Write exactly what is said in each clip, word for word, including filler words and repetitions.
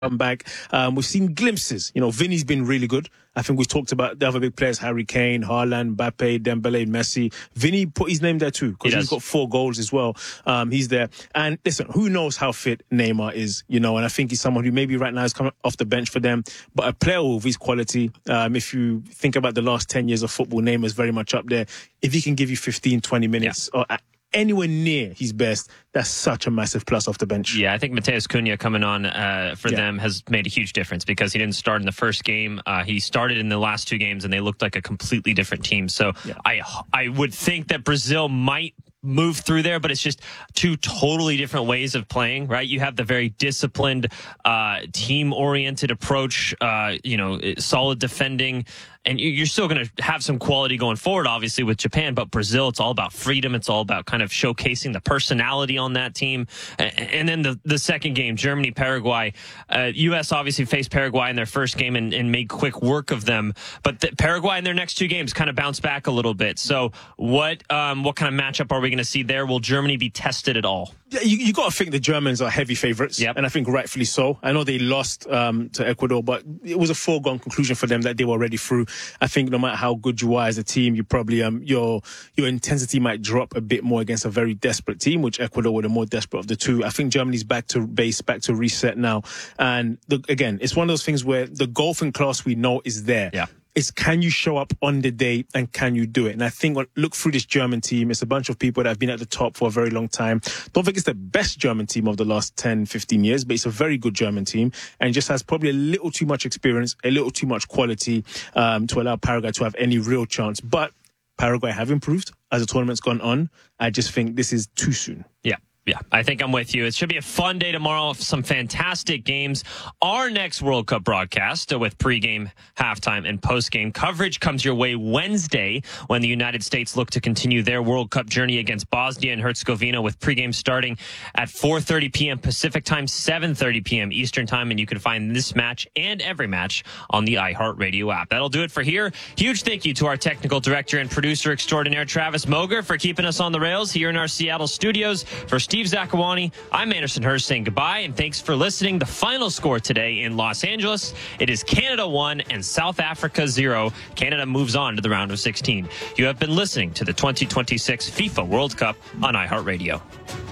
come back. Um, we've seen glimpses. You know, Vinny's been really good. I think we've talked about the other big players, Harry Kane, Haaland, Mbappe, Dembele, Messi. Vinny put his name there too because he he's got four goals as well. Um, he's there. And listen, who knows how fit Neymar is, you know, and I think he's someone who maybe right now is coming off the bench for them, but a player with his quality, um, if you think about the last ten years of football, Neymar's very much up there. If he can give you fifteen, twenty minutes yeah. or anywhere near his best, that's such a massive plus off the bench. Yeah, I think Matheus Cunha coming on uh, for yeah. them has made a huge difference because he didn't start in the first game. Uh, he started in the last two games, and they looked like a completely different team. So yeah. I I would think that Brazil might move through there, but it's just two totally different ways of playing, right? You have the very disciplined, uh, team-oriented approach, uh, you know, solid defending, and you're still going to have some quality going forward, obviously, with Japan, but Brazil, it's all about freedom. It's all about kind of showcasing the personality on that team. And then the, the second game, Germany, Paraguay. Uh, U S obviously faced Paraguay in their first game and, and made quick work of them, but the, Paraguay in their next two games kind of bounced back a little bit. So what um, what kind of matchup are we going to see there? Will Germany be tested at all? Yeah, you, you got to think the Germans are heavy favourites, yep. and I think rightfully so. I know they lost um, to Ecuador, but it was a foregone conclusion for them that they were already through. I think no matter how good you are as a team, you probably um your your intensity might drop a bit more against a very desperate team, which Ecuador were the more desperate of the two. I think Germany's back to base, back to reset now, and the, again, it's one of those things where the golfing class we know is there. Yeah. It's can you show up on the day and can you do it? And I think look through this German team. It's a bunch of people that have been at the top for a very long time. Don't think it's the best German team of the last ten, fifteen years, but it's a very good German team and just has probably a little too much experience, a little too much quality um, to allow Paraguay to have any real chance. But Paraguay have improved as the tournament's gone on. I just think this is too soon. Yeah. Yeah, I think I'm with you. It should be a fun day tomorrow. Some fantastic games. Our next World Cup broadcast with pregame, halftime, and postgame coverage comes your way Wednesday when the United States look to continue their World Cup journey against Bosnia and Herzegovina with pregame starting at four thirty p.m. Pacific time, seven thirty p.m. Eastern time. And you can find this match and every match on the iHeartRadio app. That'll do it for here. Huge thank you to our technical director and producer extraordinaire, Travis Moger, for keeping us on the rails here in our Seattle studios. For Steve Zakawani, I'm Anderson Hurst saying goodbye, and thanks for listening. The final score today in Los Angeles, it is Canada one and South Africa zero. Canada moves on to the round of sixteen. You have been listening to the twenty twenty-six FIFA World Cup on iHeartRadio.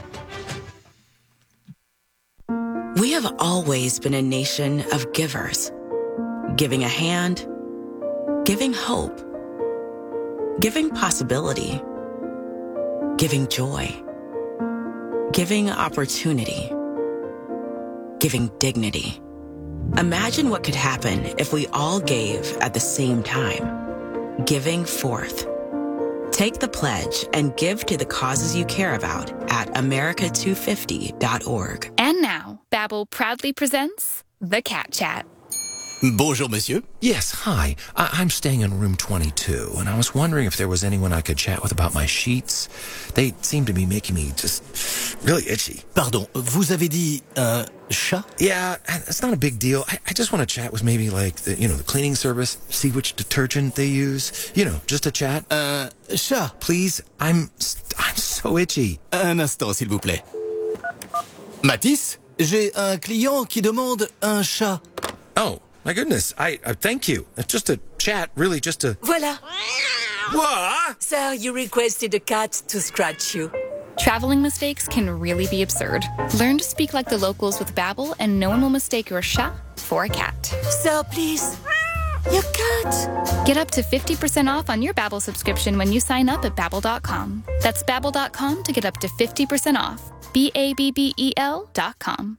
We have always been a nation of givers, giving a hand, giving hope, giving possibility, giving joy, giving opportunity, giving dignity. Imagine what could happen if we all gave at the same time. Giving forth. Take the pledge and give to the causes you care about at America two fifty dot org. And now, Babbel proudly presents The Cat Chat. Bonjour, monsieur. Yes, hi. I- I'm staying in room twenty-two, and I was wondering if there was anyone I could chat with about my sheets. They seem to be making me just really itchy. Pardon, vous avez dit un chat? Yeah, it's not a big deal. I, I just want to chat with maybe, like, the, you know, the cleaning service, see which detergent they use. You know, just a chat. Un chat? Please, I'm, I'm so itchy. Un instant, s'il vous plaît. Mathis, j'ai un client qui demande un chat. Oh. My goodness, I uh, thank you. It's just a chat, really just a... Voila. What? Sir, you requested a cat to scratch you. Traveling mistakes can really be absurd. Learn to speak like the locals with Babbel, and no one will mistake your chat for a cat. Sir, please. Your cat. Get up to fifty percent off on your Babbel subscription when you sign up at Babbel dot com. That's Babbel dot com to get up to fifty percent off. B A B B E L dot com.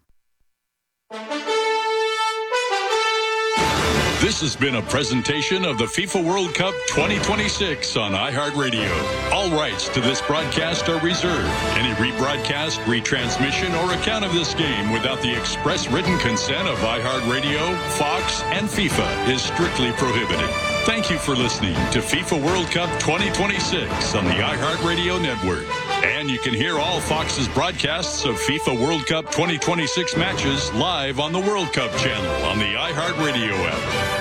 This has been a presentation of the FIFA World Cup twenty twenty-six on iHeartRadio. All rights to this broadcast are reserved. Any rebroadcast, retransmission, or account of this game without the express written consent of iHeartRadio, Fox, and FIFA is strictly prohibited. Thank you for listening to FIFA World Cup twenty twenty-six on the iHeartRadio network. And you can hear all Fox's broadcasts of FIFA World Cup twenty twenty-six matches live on the World Cup channel on the iHeartRadio app.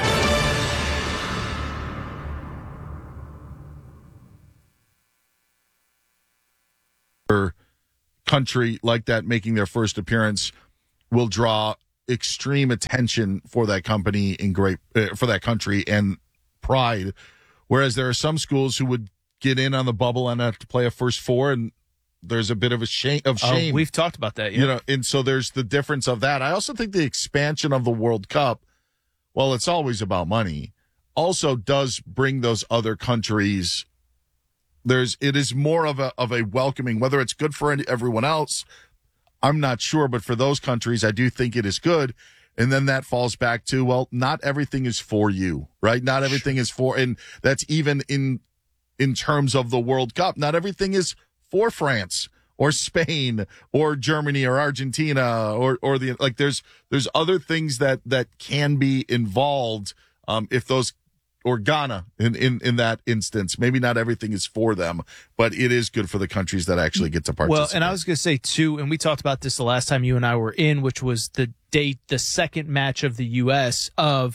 Country like that making their first appearance will draw extreme attention for that company in great uh, for that country and pride, whereas there are some schools who would get in on the bubble and have to play a first four, and there's a bit of a shame of shame. Oh, we've talked about that, yeah. You know, and so there's the difference of that. I also think the expansion of the World Cup, well, it's always about money, also does bring those other countries. There's it is more of a of a welcoming, whether it's good for any, everyone else, I'm not sure, but for those countries, I do think it is good. And then that falls back to, well, not everything is for you, right? Not everything is for, and that's even in in terms of the World Cup. Not everything is for France or Spain or Germany or Argentina or or the like. There's there's other things that that can be involved um, if those. Or Ghana in, in, in that instance. Maybe not everything is for them, but it is good for the countries that actually get to participate. Well, and I was going to say, too, and we talked about this the last time you and I were in, which was the date, the second match of the U S of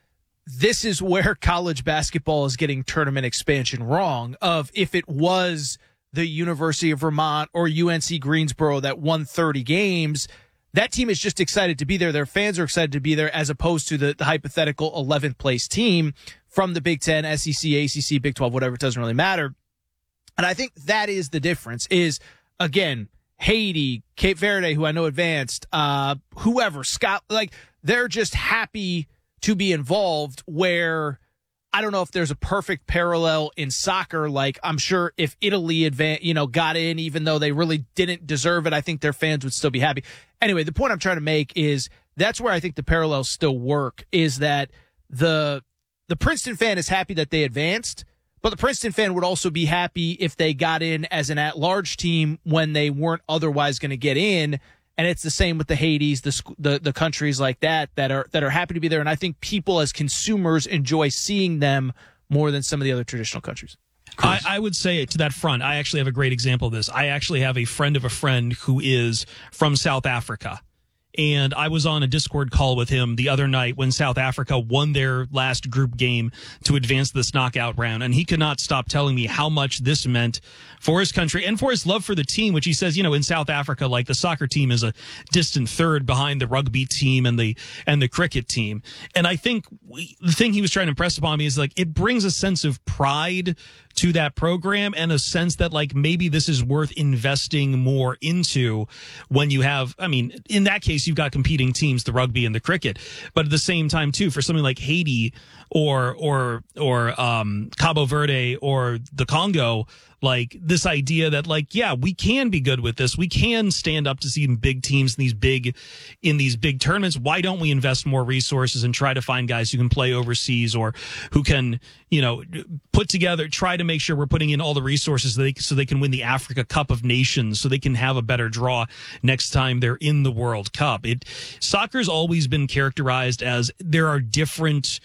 this is where college basketball is getting tournament expansion wrong, of if it was the University of Vermont or U N C Greensboro that won thirty games, that team is just excited to be there. Their fans are excited to be there, as opposed to the, the hypothetical eleventh place team from the Big Ten, S E C, A C C, Big twelve, whatever. It doesn't really matter. And I think that is the difference is, again, Haiti, Cape Verde, who I know advanced, uh, whoever, Scott, like, they're just happy to be involved, where I don't know if there's a perfect parallel in soccer. Like, I'm sure if Italy advan- you know, got in, even though they really didn't deserve it, I think their fans would still be happy. Anyway, the point I'm trying to make is that's where I think the parallels still work, is that the the Princeton fan is happy that they advanced, but the Princeton fan would also be happy if they got in as an at-large team when they weren't otherwise going to get in. And it's the same with the Hades, the, the the countries like that that are that are happy to be there. And I think people as consumers enjoy seeing them more than some of the other traditional countries. I, I would say to that front, I actually have a great example of this. I actually have a friend of a friend who is from South Africa. And I was on a Discord call with him the other night when South Africa won their last group game to advance this knockout round. And he could not stop telling me how much this meant for his country and for his love for the team, which he says, you know, in South Africa, like, the soccer team is a distant third behind the rugby team and the and the cricket team. And I think we, the thing he was trying to impress upon me is, like, it brings a sense of pride to that program and a sense that, like, maybe this is worth investing more into when you have, I mean, in that case, you've got competing teams, the rugby and the cricket. But at the same time, too, for something like Haiti or or or um, Cabo Verde or the Congo, like, this idea that, like, yeah, we can be good with this. We can stand up to see big teams in these big in these big tournaments. Why don't we invest more resources and try to find guys who can play overseas or who can, you know, put together, try to make sure we're putting in all the resources so they, so they can win the Africa Cup of Nations, so they can have a better draw next time they're in the World Cup. It soccer's always been characterized as there are different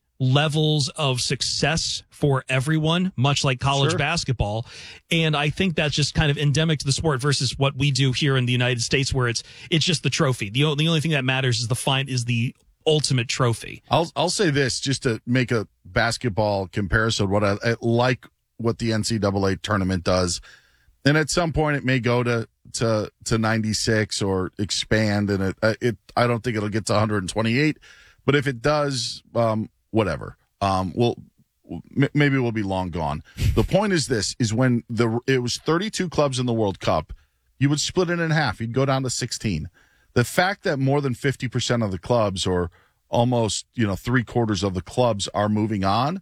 levels of success for everyone, much like college Sure. basketball. And I think that's just kind of endemic to the sport versus what we do here in the United States, where it's it's just the trophy. The only, the only thing that matters is the fine is the ultimate trophy. I'll I'll say this just to make a basketball comparison. What I, I like what the N C double A tournament does, and at some point it may go to to to ninety-six or expand, and it it I don't think it'll get to one hundred twenty-eight, but if it does, um, whatever, um, we'll maybe we'll be long gone. The point is this: is when the it was thirty-two clubs in the World Cup, you would split it in half. You'd go down to sixteen. The fact that more than fifty percent of the clubs, or almost, you know, three quarters of the clubs, are moving on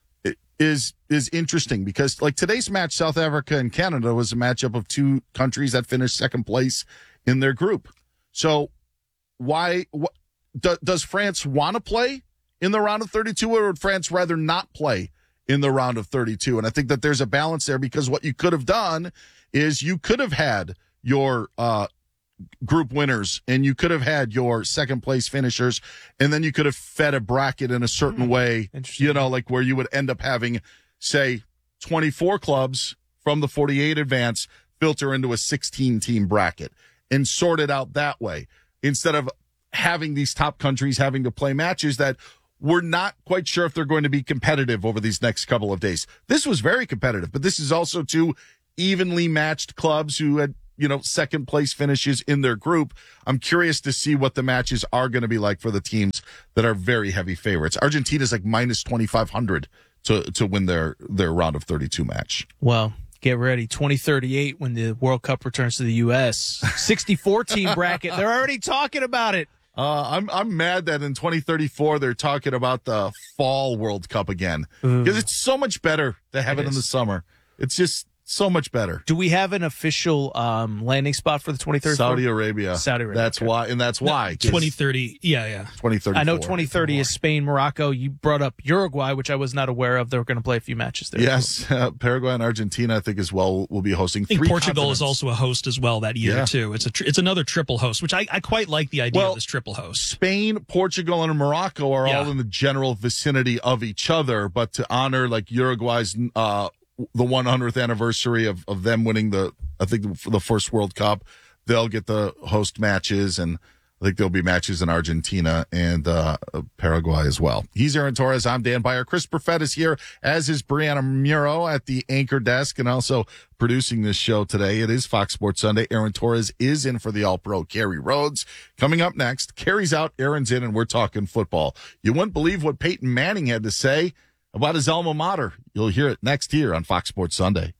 is is interesting, because, like, today's match, South Africa and Canada, was a matchup of two countries that finished second place in their group. So why what, do, does France want to play in the round of thirty-two, or would France rather not play in the round of thirty-two? And I think that there's a balance there, because what you could have done is you could have had your uh group winners, and you could have had your second place finishers, and then you could have fed a bracket in a certain mm, way, you know, like where you would end up having, say, twenty-four clubs from the forty-eight advance filter into a sixteen team bracket and sort it out that way, instead of having these top countries having to play matches that we're not quite sure if they're going to be competitive over these next couple of days. This was very competitive, but this is also two evenly matched clubs who had you know, second place finishes in their group. I'm curious to see what the matches are going to be like for the teams that are very heavy favorites. Argentina's like minus twenty-five hundred to, to win their, their round of thirty-two match. Well, get ready. twenty thirty-eight when the World Cup returns to the U S sixty-four team bracket. They're already talking about it. Uh, I'm I'm mad that in twenty thirty-four they're talking about the fall World Cup again, because it's so much better to have it, it in the summer. It's just so much better. Do we have an official um, landing spot for the twenty thirty? Saudi Arabia. Saudi Arabia. That's okay. why, and that's why. No, twenty thirty. Yeah, yeah. twenty thirty. I know twenty thirty is Spain, Morocco. You brought up Uruguay, which I was not aware of. They're going to play a few matches there. Yes, uh, Paraguay and Argentina, I think, as well, will be hosting. I think three Portugal continents. is also a host as well that year, yeah. too. It's a tr- it's another triple host, which I, I quite like the idea well, of this triple host. Spain, Portugal, and Morocco are yeah. all in the general vicinity of each other, but to honor like Uruguay's uh, the one hundredth anniversary of, of them winning the, I think, the first World Cup, they'll get the host matches, and I think there'll be matches in Argentina and uh, Paraguay as well. He's Aaron Torres. I'm Dan Beyer. Chris Perfett is here, as is Brianna Muro at the anchor desk and also producing this show today. It is Fox Sports Sunday. Aaron Torres is in for the All-Pro Kerry Rhodes. Coming up next, Kerry's out, Aaron's in, and we're talking football. You wouldn't believe what Peyton Manning had to say about his alma mater. You'll hear it next here on Fox Sports Sunday.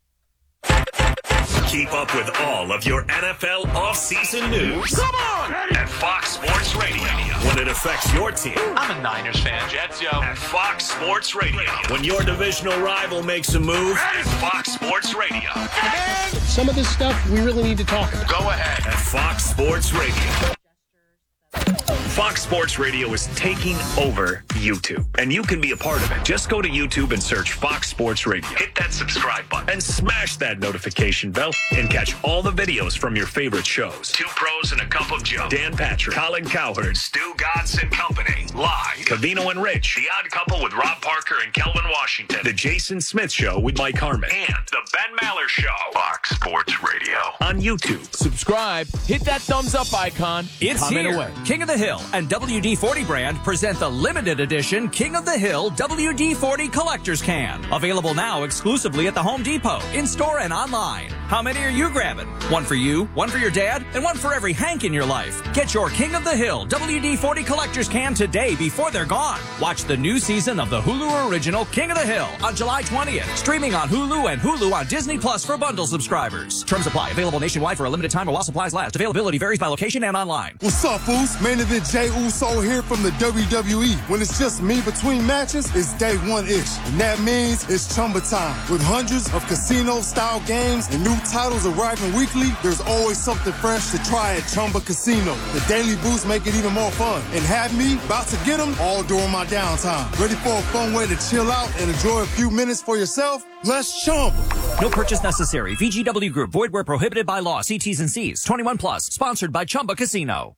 Keep up with all of your N F L offseason news. Come on! At Fox Sports Radio. When it affects your team. I'm a Niners fan, Jets, yo. At Fox Sports Radio. When your divisional rival makes a move. At Fox Sports Radio. And some of this stuff we really need to talk about. Go ahead. At Fox Sports Radio. Fox Sports Radio is taking over YouTube, and you can be a part of it. Just go to YouTube and search Fox Sports Radio. Hit that subscribe button and smash that notification bell and catch all the videos from your favorite shows. Two Pros and a Cup of Joe. Dan Patrick, Colin Cowherd, Stu Godson Company. Live. Cavino and Rich. The Odd Couple with Rob Parker and Kelvin Washington. The Jason Smith Show with Mike Harmon. And The Ben Maller Show. Fox Sports Radio. On YouTube. Subscribe. Hit that thumbs up icon. It's Comment here. away. King of the Hill and W D forty brand present the limited edition King of the Hill W D forty Collector's Can. Available now exclusively at the Home Depot, in-store and online. How many are you grabbing? One for you, one for your dad, and one for every Hank in your life. Get your King of the Hill W D forty Collector's Can today before they're gone. Watch the new season of the Hulu original King of the Hill on July twentieth. Streaming on Hulu and Hulu on Disney Plus for bundle subscribers. Terms apply. Available nationwide for a limited time or while supplies last. Availability varies by location and online. What's up, fools? Main event Jey Uso here from the W W E. When it's just me between matches, it's day one-ish. And that means it's Chumba time. With hundreds of casino-style games and new titles arriving weekly, there's always something fresh to try at Chumba Casino. The daily boosts make it even more fun. And have me about to get them all during my downtime. Ready for a fun way to chill out and enjoy a few minutes for yourself? Let's Chumba. No purchase necessary. V G W Group. Void where prohibited by law. See T's and C's. twenty-one plus. Sponsored by Chumba Casino.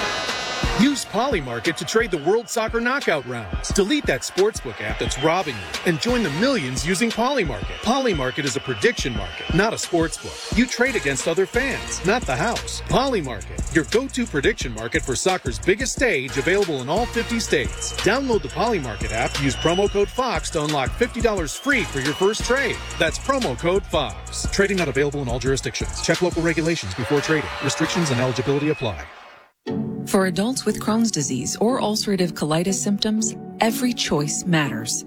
Use Polymarket to trade the World Soccer Knockout rounds. Delete that sportsbook app that's robbing you and join the millions using Polymarket. Polymarket is a prediction market, not a sportsbook. You trade against other fans, not the house. Polymarket, your go-to prediction market for soccer's biggest stage, available in all fifty states. Download the Polymarket app, use promo code FOX to unlock fifty dollars free for your first trade. That's promo code FOX. Trading not available in all jurisdictions. Check local regulations before trading. Restrictions and eligibility apply. For adults with Crohn's disease or ulcerative colitis symptoms, every choice matters.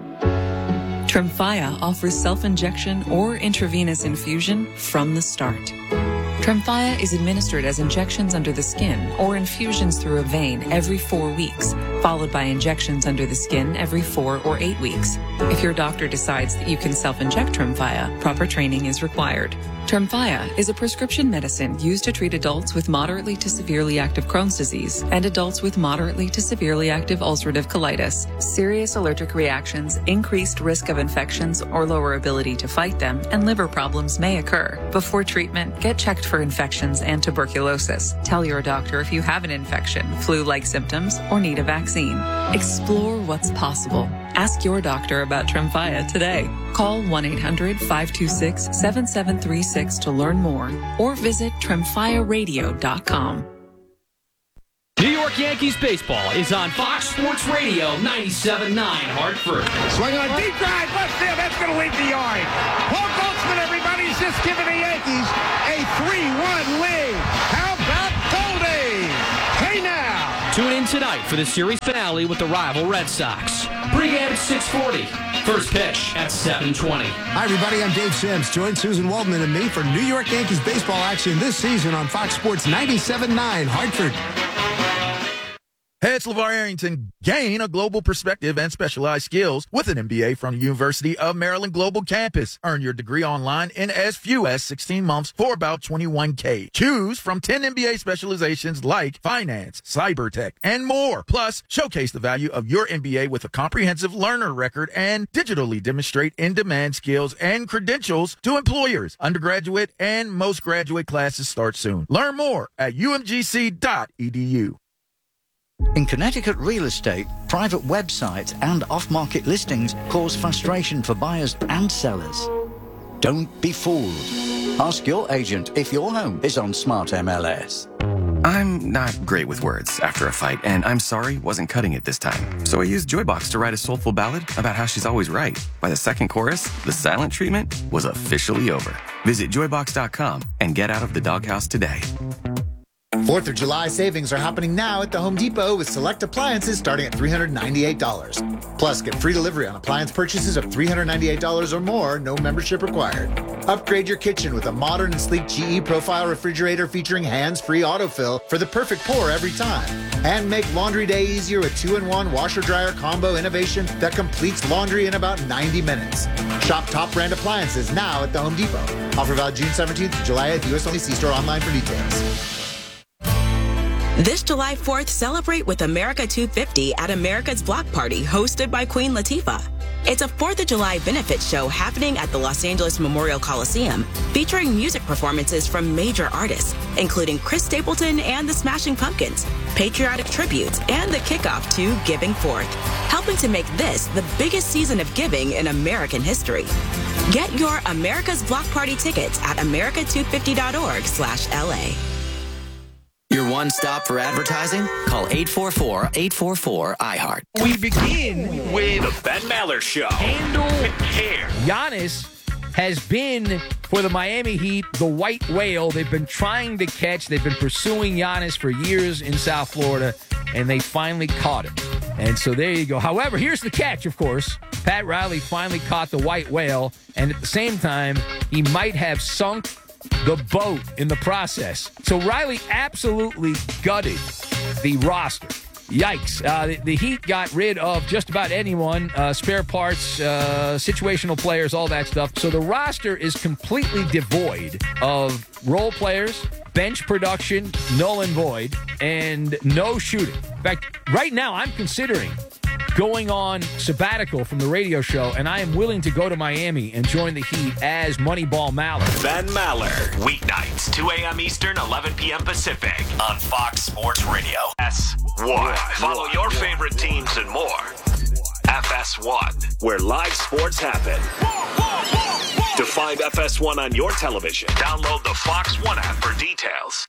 Tremfya offers self-injection or intravenous infusion from the start. Tremfya is administered as injections under the skin or infusions through a vein every four weeks, followed by injections under the skin every four or eight weeks. If your doctor decides that you can self-inject Tremfya, proper training is required. Tremfya is a prescription medicine used to treat adults with moderately to severely active Crohn's disease and adults with moderately to severely active ulcerative colitis. Serious allergic reactions, increased risk of infections or lower ability to fight them, and liver problems may occur. Before treatment, get checked for infections and tuberculosis. Tell your doctor if you have an infection, flu-like symptoms, or need a vaccine. Explore what's possible. Ask your doctor about Tremfya today. Call one eight hundred five two six seven seven three six to learn more or visit tremfya radio dot com. New York Yankees baseball is on Fox Sports Radio ninety-seven point nine Hartford. Swing on deep drive, left field, that's going to leave the yard. Paul Goldschmidt, everybody's just giving the Yankees a three one lead. How about Goldie? Hey now. Tune in tonight for the series finale with the rival Red Sox. Pre-game at six forty. First pitch at seven twenty. Hi, everybody. I'm Dave Sims. Join Susan Waldman and me for New York Yankees baseball action this season on Fox Sports ninety-seven point nine Hartford. Hey, it's LeVar Arrington. Gain a global perspective and specialized skills with an M B A from the University of Maryland Global Campus. Earn your degree online in as few as sixteen months for about twenty-one K. Choose from ten M B A specializations like finance, cyber tech, and more. Plus, showcase the value of your M B A with a comprehensive learner record and digitally demonstrate in-demand skills and credentials to employers. Undergraduate and most graduate classes start soon. Learn more at U M G C dot E D U. In Connecticut real estate, private websites and off-market listings cause frustration for buyers and sellers. Don't be fooled. Ask your agent if your home is on Smart M L S. I'm not great with words after a fight, and I'm sorry wasn't cutting it this time. So I used Joybox to write a soulful ballad about how she's always right. By the second chorus, the silent treatment was officially over. Visit joybox dot com and get out of the doghouse today. fourth of July savings are happening now at the Home Depot with select appliances starting at three hundred ninety-eight dollars. Plus, get free delivery on appliance purchases of three hundred ninety-eight dollars or more, no membership required. Upgrade your kitchen with a modern and sleek G E Profile refrigerator featuring hands-free autofill for the perfect pour every time. And make laundry day easier with two in one washer-dryer combo innovation that completes laundry in about ninety minutes. Shop top brand appliances now at the Home Depot. Offer valid June seventeenth to July eighth. U S only. See store online for details. This July fourth, celebrate with America two fifty at America's Block Party, hosted by Queen Latifah. It's a fourth of July benefit show happening at the Los Angeles Memorial Coliseum, featuring music performances from major artists, including Chris Stapleton and the Smashing Pumpkins, patriotic tributes, and the kickoff to Giving Forth, helping to make this the biggest season of giving in American history. Get your America's Block Party tickets at america two fifty dot org slash L A. Your one stop for advertising? Call eight four four, eight four four, I heart. We begin with The Ben Maller Show. Handle Care. Giannis has been, for the Miami Heat, the white whale they've been trying to catch. They've been pursuing Giannis for years in South Florida, and they finally caught him. And so there you go. However, here's the catch, of course. Pat Riley finally caught the white whale, and at the same time, he might have sunk the boat in the process. So Riley absolutely gutted the roster. Yikes. Uh, the, the Heat got rid of just about anyone, uh, spare parts, uh, situational players, all that stuff. So the roster is completely devoid of role players, bench production, null and void, and no shooting. In fact, right now I'm considering going on sabbatical from the radio show, and I am willing to go to Miami and join the Heat as Moneyball Maller. Ben Maller, weeknights, two a.m. Eastern, eleven p.m. Pacific, on Fox Sports Radio. S one. Follow your favorite teams and more. F S one, where live sports happen. To find F S one on your television, download the Fox One app for details.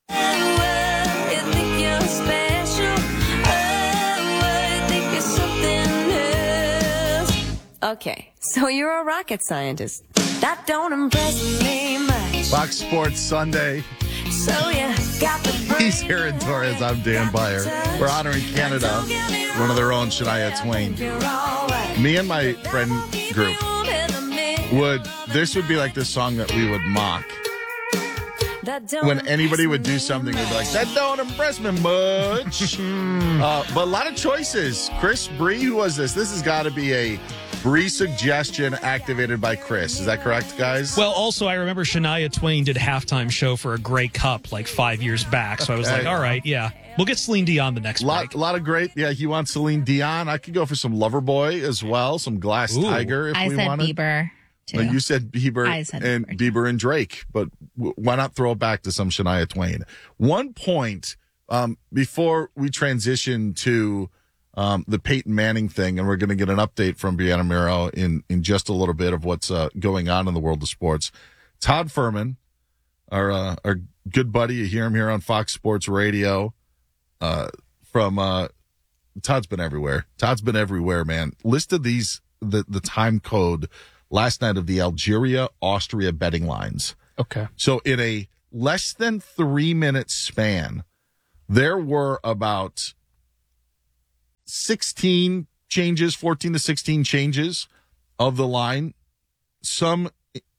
Okay, so you're a rocket scientist. That don't impress me much. Fox Sports Sunday. So you got the He's Aaron Torres. I'm Dan Beyer. We're honoring Canada, one of their own, Shania Twain. Me and my friend group would, this would be like the song that we would mock. When anybody would do something, we'd be like, that don't impress me much. uh, but a lot of choices. Chris Bree, who was this? This has got to be a Bree suggestion activated by Chris. Is that correct, guys? Well, also, I remember Shania Twain did a halftime show for a Grey Cup like five years back. So I was like, all right, yeah. We'll get Celine Dion the next lot, break. A lot of great. Yeah, he wants Celine Dion. I could go for some Loverboy as well, some Glass Ooh. Tiger if I we said wanted. Bieber. Too. You said Bieber I said and Bieber, Bieber and Drake, but w- why not throw it back to some Shania Twain? One point um, before we transition to um, the Peyton Manning thing, and we're going to get an update from Brianna Miro in, in just a little bit of what's uh, going on in the world of sports. Todd Furman, our uh, our good buddy, you hear him here on Fox Sports Radio. uh, from uh, Todd's been everywhere. Todd's been everywhere, man. Listed these the the time code last night of the Algeria Austria betting lines. Okay. So in a less than three minute span, there were about sixteen changes, fourteen to sixteen changes of the line. Some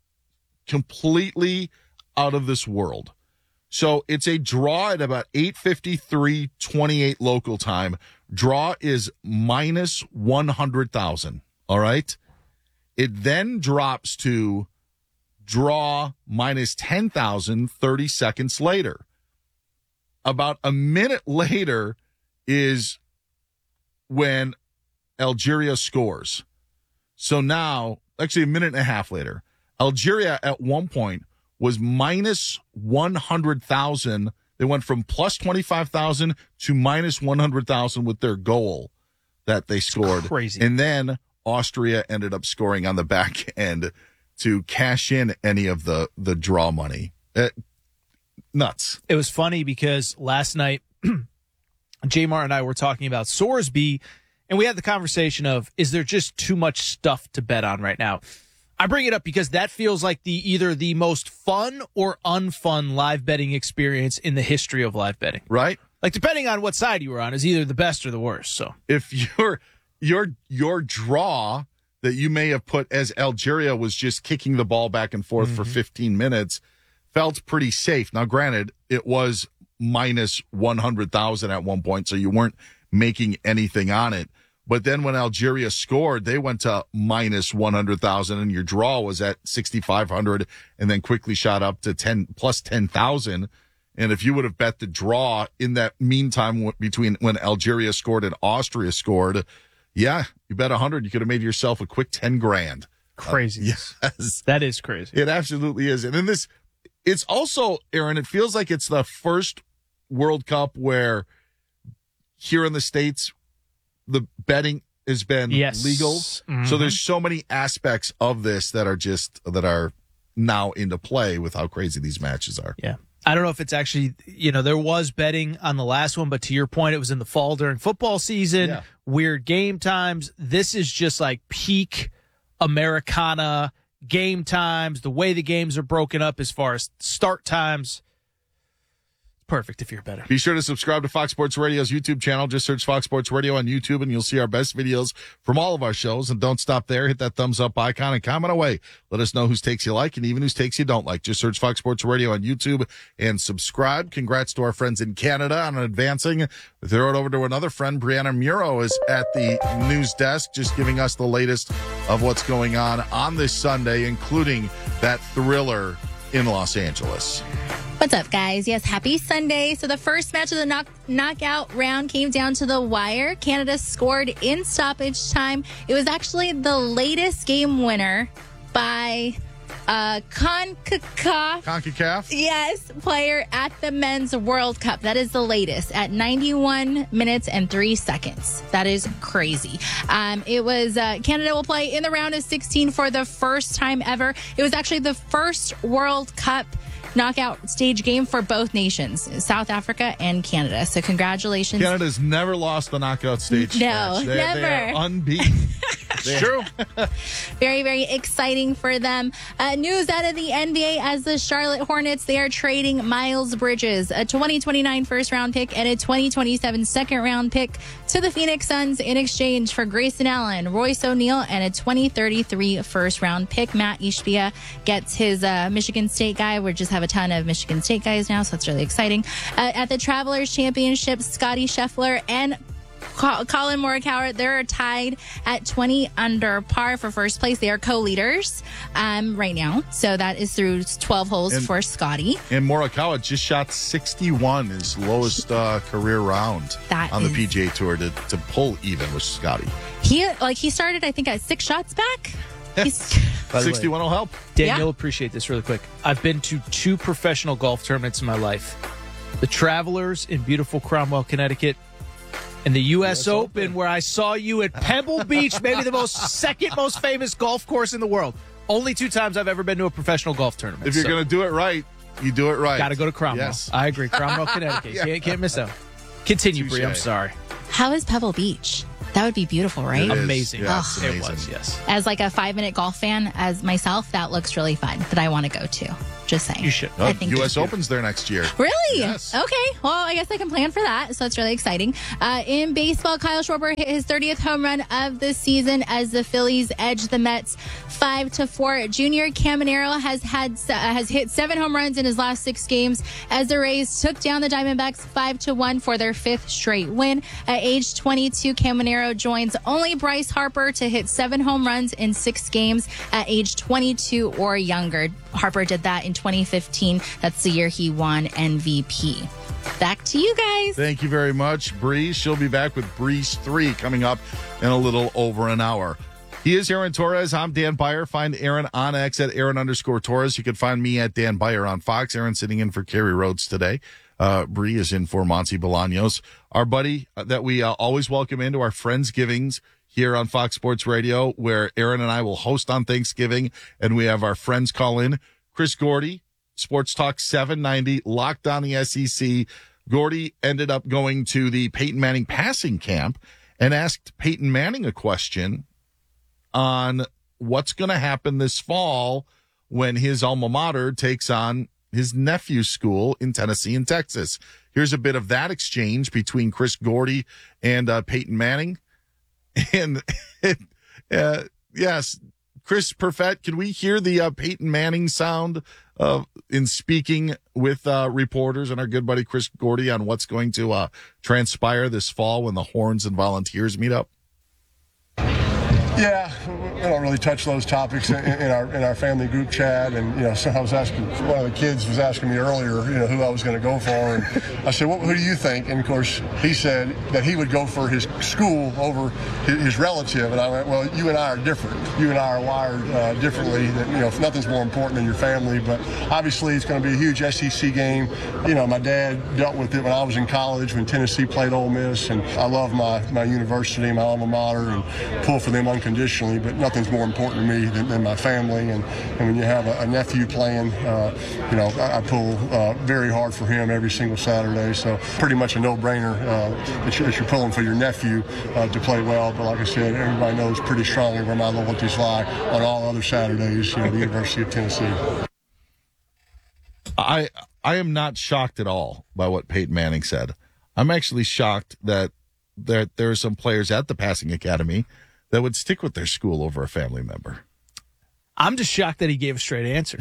completely out of this world. So it's a draw at about eight fifty-three twenty-eight local time. Draw is minus one hundred thousand. All right. It then drops to draw minus ten thousand thirty seconds later. About a minute later is when Algeria scores. So now, actually a minute and a half later, Algeria at one point was minus one hundred thousand. They went from plus twenty-five thousand to minus one hundred thousand with their goal that they scored. It's crazy. And then Austria ended up scoring on the back end to cash in any of the, the draw money. Uh, nuts. It was funny because last night, J-Mar and I were talking about Sorsby, and we had the conversation of, is there just too much stuff to bet on right now? I bring it up because that feels like the either the most fun or unfun live betting experience in the history of live betting. Right? Like, depending on what side you were on, is either the best or the worst. So if your your your draw that you may have put as Algeria was just kicking the ball back and forth mm-hmm. for fifteen minutes felt pretty safe. Now, granted, it was minus one hundred thousand at one point, so you weren't making anything on it. But then when Algeria scored, they went to minus one hundred thousand, and your draw was at sixty-five hundred and then quickly shot up to ten plus ten thousand. And if you would have bet the draw in that meantime between when Algeria scored and Austria scored, yeah, you bet one hundred, you could have made yourself a quick ten grand. Crazy. Uh, yes. That is crazy. It absolutely is. And in this, it's also, Aaron, it feels like it's the first World Cup where here in the States, the betting has been yes. legal. Mm-hmm. So there's so many aspects of this that are just, that are now into play with how crazy these matches are. Yeah. I don't know if it's actually, you know, there was betting on the last one, but to your point, it was in the fall during football season, Yeah. weird game times. This is just like peak Americana game times, the way the games are broken up as far as start times. Perfect if you're better. Be sure to subscribe to Fox Sports Radio's YouTube channel. Just search Fox Sports Radio on YouTube and you'll see our best videos from all of our shows. And don't stop there. Hit that thumbs up icon and comment away. Let us know whose takes you like and even whose takes you don't like. Just search Fox Sports Radio on YouTube and subscribe. Congrats to our friends in Canada on advancing. We throw it over to another friend. Brianna Muro is at the news desk, just giving us the latest of what's going on on this Sunday, including that thriller in Los Angeles. What's up, guys? Yes, happy Sunday. So the first match of the knock- knockout round came down to the wire. Canada scored in stoppage time. It was actually the latest game winner by uh, CONCACAF. CONCACAF? Yes, player at the Men's World Cup. That is the latest at ninety-one minutes and three seconds. That is crazy. Um, it was uh, Canada will play in the round of sixteen for the first time ever. It was actually the first World Cup knockout stage game for both nations, South Africa and Canada. So congratulations. Canada's never lost the knockout stage. No, match. They, never. They are unbeaten. It's true. Very, very exciting for them. Uh, news out of the N B A as the Charlotte Hornets, they are trading Miles Bridges, a twenty twenty-nine first round pick and a twenty twenty-seven second round pick to the Phoenix Suns in exchange for Grayson Allen, Royce O'Neal, and a twenty thirty-three first round pick. Matt Ishbia gets his uh, Michigan State guy. We just have a ton of Michigan State guys now, so that's really exciting. Uh, at the Travelers Championship, Scotty Scheffler and Colin Morikawa, they're tied at twenty under par for first place. They are co-leaders um, right now. So that is through twelve holes and, for Scotty. And Morikawa just shot sixty-one, his lowest uh, career round that on is, the P G A Tour to, to pull even with Scotty. He like he started, I think, at six shots back. sixty-one will help. Dan, Yeah. you'll appreciate this really quick. I've been to two professional golf tournaments in my life. The Travelers in beautiful Cromwell, Connecticut, and the U S, U S Open, Open, where I saw you at Pebble Beach, maybe the most second most famous golf course in the world. Only two times I've ever been to a professional golf tournament. If you're so. going to do it right, you do it right. Got to go to Cromwell. Yes. I agree. Cromwell, Connecticut. yeah. Can't, can't miss out. Continue, Bree. I'm sorry. How is Pebble Beach? That would be beautiful, right? It is. Amazing. Yeah, it's Ugh. amazing. It was, yes. As like a five-minute golf fan, as myself, that looks really fun that I want to go to. Just saying. You should. I Oh, think U you S should. Open's there next year. Really? Yes. Okay. Well, I guess I can plan for that. So that's really exciting. Uh, in baseball, Kyle Schwarber hit his thirtieth home run of the season as the Phillies edged the Mets five to four. Junior Caminero has had uh, has hit seven home runs in his last six games as the Rays took down the Diamondbacks five to one for their fifth straight win. At age twenty-two, Caminero joins only Bryce Harper to hit seven home runs in six games at age twenty-two or younger. Harper did that in twenty fifteen. That's the year he won M V P. Back to you guys. Thank you very much, Bree. She'll be back with Breeze three coming up in a little over an hour. He is Aaron Torres. I'm Dan Beyer. Find Aaron on X at Aaron underscore Torres. You can find me at Dan Beyer on Fox. Aaron sitting in for Kerry Rhodes today. Uh, Bree is in for Monty Bolaños. Our buddy uh, that we uh, always welcome into our Friendsgivings here on Fox Sports Radio, where Aaron and I will host on Thanksgiving, and we have our friends call in. Chris Gordy, Sports Talk seven ninety, locked on the S E C. Gordy ended up going to the Peyton Manning passing camp and asked Peyton Manning a question on what's going to happen this fall when his alma mater takes on his nephew's school in Tennessee and Texas. Here's a bit of that exchange between Chris Gordy and uh, Peyton Manning. And uh, yes, Chris Perfett, can we hear the uh, Peyton Manning sound uh, in speaking with uh, reporters and our good buddy Chris Gordy on what's going to uh, transpire this fall when the Horns and Volunteers meet up? Yeah, we don't really touch those topics in, in our in our family group chat. And you know, so I was asking one of the kids was asking me earlier, you know, who I was going to go for, and I said, well, who do you think? And of course, he said that he would go for his school over his, his relative. And I went, well, you and I are different. You and I are wired uh, differently. That you know, nothing's more important than your family. But obviously, it's going to be a huge S E C game. You know, my dad dealt with it when I was in college when Tennessee played Ole Miss, and I love my my university, my alma mater, and pull for them unconditionally. Conditionally, but nothing's more important to me than, than my family. And, and when you have a, a nephew playing, uh, you know, I, I pull uh, very hard for him every single Saturday. So pretty much a no-brainer uh, that, you're, that you're pulling for your nephew uh, to play well. But like I said, everybody knows pretty strongly where my loyalties lie on all other Saturdays. You know, the University of Tennessee. I I am not shocked at all by what Peyton Manning said. I'm actually shocked that that there are some players at the passing academy that would stick with their school over a family member. I'm just shocked that he gave a straight answer.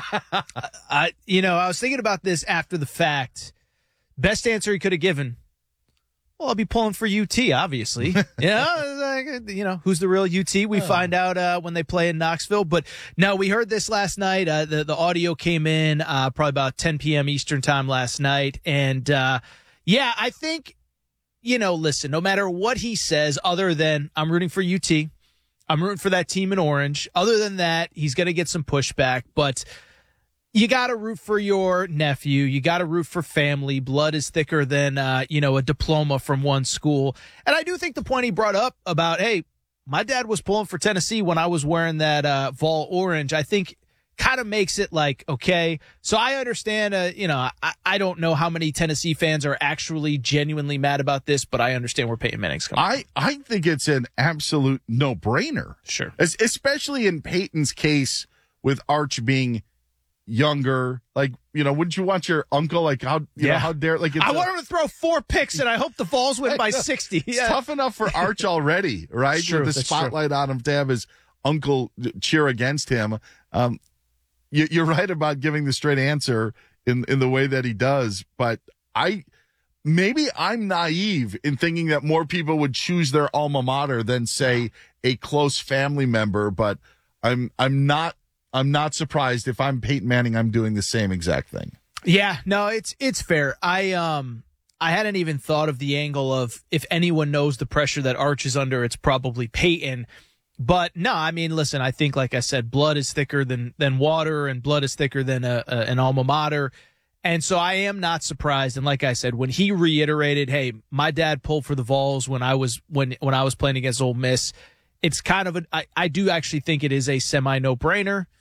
I, you know, I was thinking about this after the fact. Best answer he could have given. Well, I'll be pulling for U T, obviously. you know, like, you know, who's the real U T? We oh. find out uh, when they play in Knoxville. But no, we heard this last night. Uh, the the audio came in uh, probably about ten p.m. Eastern time last night, and uh, yeah, I think. You know, listen, no matter what he says, other than I'm rooting for U T, I'm rooting for that team in orange. Other than that, he's going to get some pushback. But you got to root for your nephew. You got to root for family. Blood is thicker than, uh, you know, a diploma from one school. And I do think the point he brought up about, hey, my dad was pulling for Tennessee when I was wearing that uh, Vol orange, I think kind of makes it like, okay, so I understand, uh, you know, I, I don't know how many Tennessee fans are actually genuinely mad about this, but I understand where Peyton Manning's coming I, I think it's an absolute no-brainer. Sure. As, especially in Peyton's case with Arch being younger. Like, you know, wouldn't you want your uncle, like, how, you yeah. know, how dare, like, it's I a, want him to throw four picks, and I hope the Vols win by sixty. It's yeah. tough enough for Arch already, right? True, With the spotlight true. on him to have his uncle cheer against him. Um, you, you're right about giving the straight answer in, in the way that he does, but I, maybe I'm naive in thinking that more people would choose their alma mater than, say, a close family member, but I'm, I'm not, I'm not surprised if I'm Peyton Manning, I'm doing the same exact thing. Yeah, no, it's, it's fair. I, um, I hadn't even thought of the angle of if anyone knows the pressure that Arch is under, it's probably Peyton. But no, I mean, listen, I think, like I said, blood is thicker than, than water, and blood is thicker than a, a, an alma mater. And so I am not surprised. And like I said, when he reiterated, hey, my dad pulled for the Vols when I was, when, when I was playing against Ole Miss, it's kind of a, I, I do actually think it is a semi no brainer.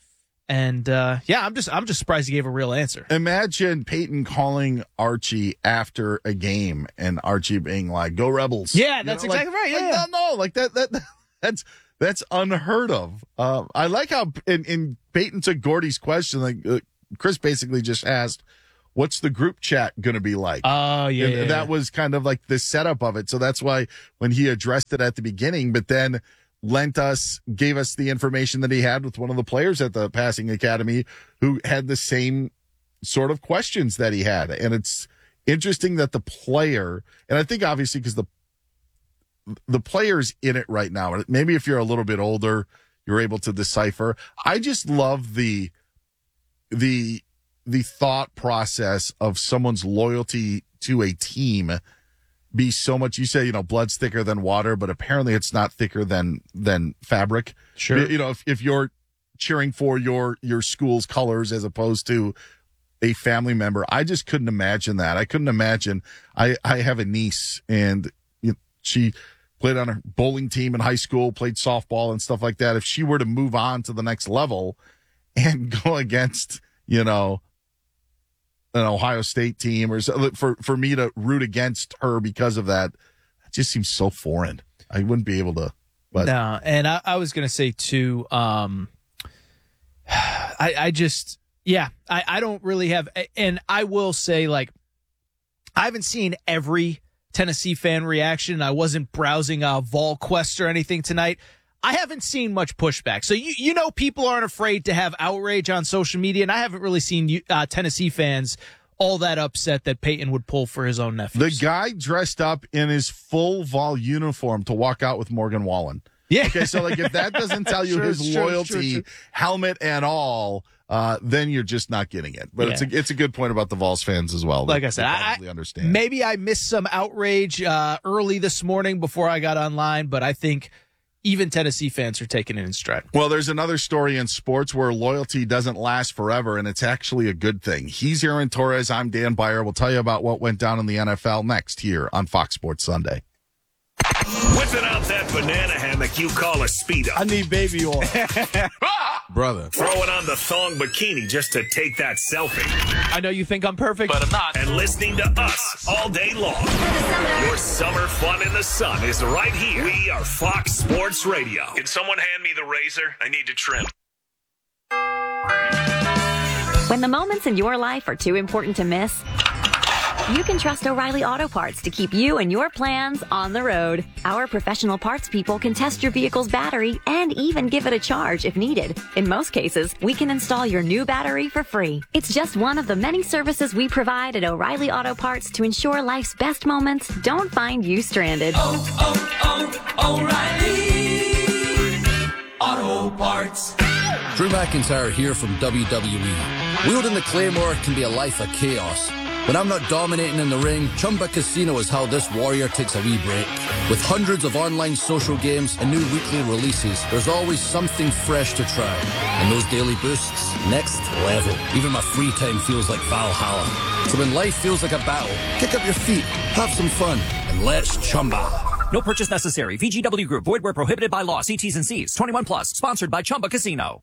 And uh, yeah, I'm just I'm just surprised he gave a real answer. Imagine Peyton calling Archie after a game and Archie being like, "Go Rebels!" Yeah, that's you know, exactly like, right. Yeah, like, no, no, like that that that's that's unheard of. Uh, I like how in, in Peyton took Gordy's question. Like uh, Chris basically just asked, "What's the group chat going to be like?" Oh yeah, and yeah, that yeah. was kind of like the setup of it. So that's why when he addressed it at the beginning, but then lent us, gave us the information that he had with one of the players at the passing academy who had the same sort of questions that he had. And it's interesting that the player, and I think obviously because the, the player's in it right now, maybe if you're a little bit older, you're able to decipher. I just love the, the, the thought process of someone's loyalty to a team be so much. You say, you know, blood's thicker than water, but apparently it's not thicker than than fabric. Sure. You know, if, if you're cheering for your your school's colors as opposed to a family member, I just couldn't imagine that. I couldn't imagine. I I have a niece, and you know, she played on a bowling team in high school, played softball and stuff like that. If she were to move on to the next level and go against, you know, an Ohio State team, or so, for for me to root against her because of that, it just seems so foreign. I wouldn't be able to. But no, and I, I was going to say too. Um, I I just yeah, I I don't really have, and I will say like I haven't seen every Tennessee fan reaction. I wasn't browsing uh, VolQuest or anything tonight. I haven't seen much pushback. So, you you know, people aren't afraid to have outrage on social media, and I haven't really seen uh, Tennessee fans all that upset that Peyton would pull for his own nephew. The guy dressed up in his full Vol uniform to walk out with Morgan Wallen. Yeah. Okay, so like if that doesn't tell you Sure, his sure, loyalty, sure, sure. helmet and all, uh, then you're just not getting it. But Yeah. it's a it's a good point about the Vols fans as well. Like They- I said, they I, probably understand. maybe I missed some outrage uh, early this morning before I got online, but I think even Tennessee fans are taking it in stride. Well, there's another story in sports where loyalty doesn't last forever, and it's actually a good thing. He's Aaron Torres. I'm Dan Byer. We'll tell you about what went down in the N F L next here on Fox Sports Sunday. Whipping out that banana hammock you call a Speedo. I need baby oil. Brother. Throwing on the thong bikini just to take that selfie. I know you think I'm perfect, but I'm not. And listening to us all day long. Your summer fun in the sun is right here. We are Fox Sports Radio. Can someone hand me the razor? I need to trim. When the moments in your life are too important to miss, you can trust O'Reilly Auto Parts to keep you and your plans on the road. Our professional parts people can test your vehicle's battery and even give it a charge if needed. In most cases, we can install your new battery for free. It's just one of the many services we provide at O'Reilly Auto Parts to ensure life's best moments don't find you stranded. Oh, oh, oh, O'Reilly Auto Parts. Drew McIntyre here from W W E. Wielding the Claymore can be a life of chaos. When I'm not dominating in the ring, Chumba Casino is how this warrior takes a wee break. With hundreds of online social games and new weekly releases, there's always something fresh to try. And those daily boosts, next level. Even my free time feels like Valhalla. So when life feels like a battle, kick up your feet, have some fun, and let's Chumba. No purchase necessary. V G W Group. Void where prohibited by law. See T's and C's. twenty-one plus. Sponsored by Chumba Casino.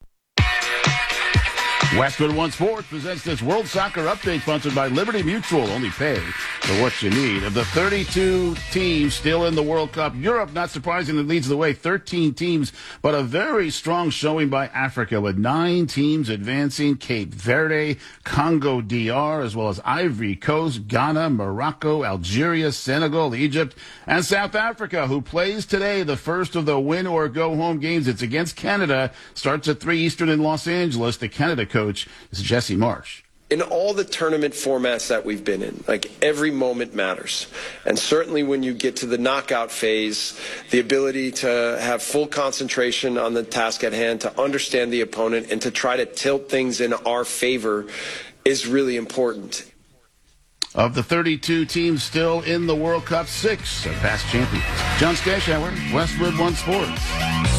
Westwood One Sports presents this World Soccer Update sponsored by Liberty Mutual. Only pay for what you need. Of the thirty-two teams still in the World Cup, Europe, not surprisingly, leads the way. thirteen teams, but a very strong showing by Africa with nine teams advancing. Cape Verde, Congo D R, as well as Ivory Coast, Ghana, Morocco, Algeria, Senegal, Egypt, and South Africa, who plays today the first of the win-or-go-home games. It's against Canada. Starts at three Eastern in Los Angeles. The Canada coach is Jesse Marsh. In all the tournament formats that we've been in, like every moment matters. And certainly when you get to the knockout phase, the ability to have full concentration on the task at hand, to understand the opponent, and to try to tilt things in our favor is really important. Of the thirty-two teams still in the World Cup, six are past champions. John Skashauer, Westwood One Sports.